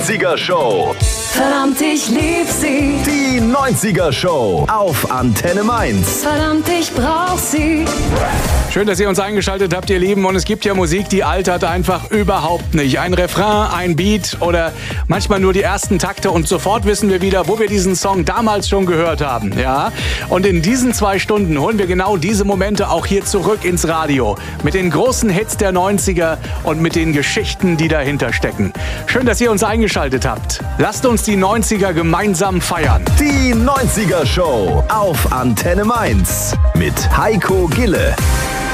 90er Show. Verdammt, ich lieb sie. Die 90er Show auf Antenne Mainz. Verdammt, ich brauch sie. Schön, dass ihr uns eingeschaltet habt, ihr Lieben. Und es gibt ja Musik, die altert einfach überhaupt nicht. Ein Refrain, ein Beat oder manchmal nur die ersten Takte und sofort wissen wir wieder, wo wir diesen Song damals schon gehört haben. Ja? Und in diesen 2 Stunden holen wir genau diese Momente auch hier zurück ins Radio. Mit den großen Hits der 90er und mit den Geschichten, die dahinter stecken. Schön, dass ihr uns eingeschaltet habt. Lasst uns die 90er gemeinsam feiern. Die 90er Show auf Antenne Mainz mit Heiko Gille.